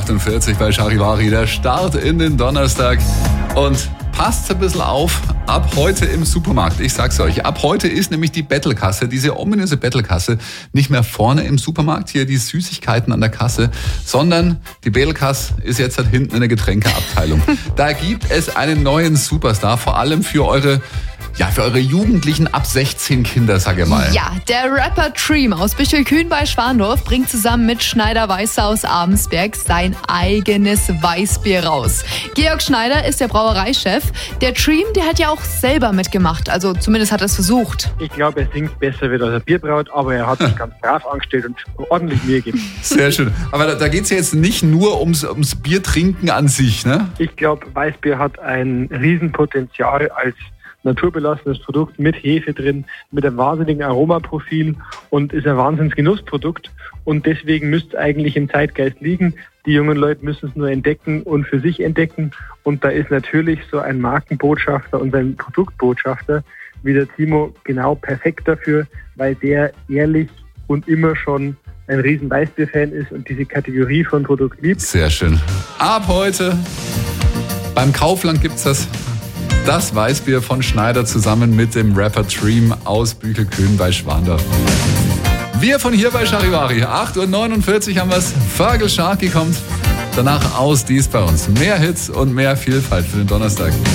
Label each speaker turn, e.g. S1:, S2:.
S1: 8:48 bei Charivari, der Start in den Donnerstag. Und passt ein bisschen auf, ab heute im Supermarkt. Ich sag's euch, ab heute ist nämlich die Bettelkasse, diese ominöse Bettelkasse, nicht mehr vorne im Supermarkt, hier die Süßigkeiten an der Kasse, sondern die Bettelkasse ist jetzt halt hinten in der Getränkeabteilung. Da gibt es einen neuen Superstar, vor allem für eure Jugendlichen ab 16 Kinder, sag ich mal.
S2: Ja, der Rapper Dream aus Büchelkühn bei Schwandorf bringt zusammen mit Schneider Weißer aus Abensberg sein eigenes Weißbier raus. Georg Schneider ist der Brauereichef. Der Dream, der hat ja auch selber mitgemacht, also zumindest hat er es versucht.
S3: Ich glaube, er singt besser, wie er Bier braut, aber er hat sich ganz brav angestellt und ordentlich Mühe gegeben.
S1: Sehr schön. Aber da geht es ja jetzt nicht nur ums Biertrinken an sich, ne?
S3: Ich glaube, Weißbier hat ein Riesenpotenzial als naturbelassenes Produkt mit Hefe drin, mit einem wahnsinnigen Aromaprofil und ist ein Wahnsinnsgenussprodukt. Und deswegen müsste es eigentlich im Zeitgeist liegen. Die jungen Leute müssen es nur entdecken und für sich entdecken. Und da ist natürlich so ein Markenbotschafter und ein Produktbotschafter wie der Timo genau perfekt dafür, weil der ehrlich und immer schon ein riesen Weißbier-Fan ist und diese Kategorie von Produkt liebt.
S1: Sehr schön. Ab heute beim Kaufland gibt's das Weißbier von Schneider zusammen mit dem Rapper Dream aus Büchelkühn bei Schwandorf. Wir von hier bei Charivari. 8:49 haben wir's. Fergal Sharkey kommt. Danach aus dies bei uns. Mehr Hits und mehr Vielfalt für den Donnerstag.